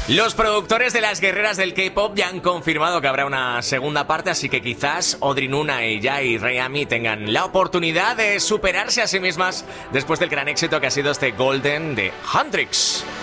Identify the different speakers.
Speaker 1: Los productores de las guerreras del K-pop ya han confirmado que habrá una segunda parte, así que quizás Audrey Nuna y Jai Rayami tengan la oportunidad de superarse a sí mismas después del gran éxito que ha sido este Golden de Huntrix.